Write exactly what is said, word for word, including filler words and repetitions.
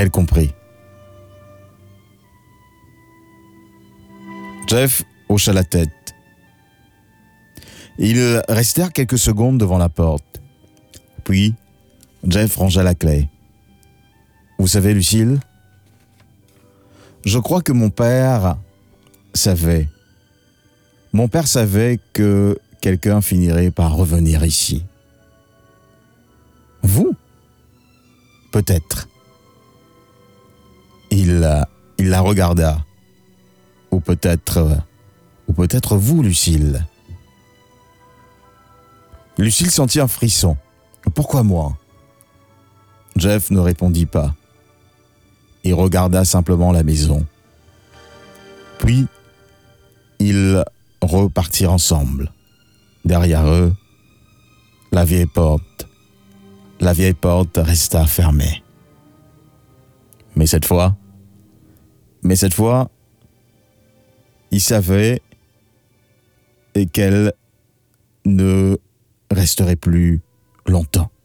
Elle comprit. Jeff hocha la tête. Ils restèrent quelques secondes devant la porte. Puis, Jeff rangea la clé. « Vous savez, Lucille, je crois que mon père savait. Mon père savait que quelqu'un finirait par revenir ici. Vous ? Peut-être. » Il, il la regarda. Ou peut-être, ou peut-être vous, Lucille. Lucille sentit un frisson. Pourquoi moi ? Jeff ne répondit pas. Il regarda simplement la maison. Puis, ils repartirent ensemble. Derrière eux, la vieille porte, la vieille porte resta fermée. Mais cette fois, mais cette fois, il savait qu'elle ne resterait plus longtemps.